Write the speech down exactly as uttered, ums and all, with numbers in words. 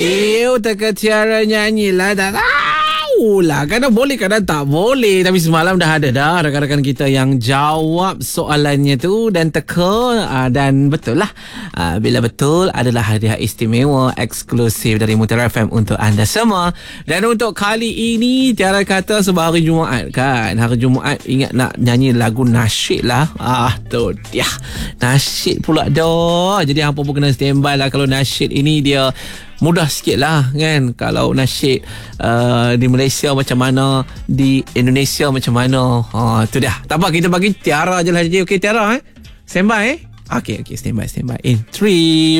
Eh, Teka Tiara nyanyilah. Tak tahu lah. Kadang boleh, kadang tak boleh. Tapi semalam dah ada dah rakan-rakan kita yang jawab soalannya tu. Dan teka. Uh, dan betul lah. Uh, bila betul adalah hadiah istimewa eksklusif dari Mutiara F M untuk anda semua. Dan untuk kali ini Tiara kata sebab hari Jumaat kan. Hari Jumaat ingat nak nyanyi lagu nasyid lah. Ah tu dia. Nasyid pula dah. Jadi hampa pun kena standby lah. Kalau nasyid ini dia mudah sikit lah kan. Kalau nasyid uh, di Malaysia macam mana, di Indonesia macam mana. Ha, tu dia. Tak apa, kita bagi Tiara je lah. Okey Tiara eh. Standby eh. Okey okey standby standby. In three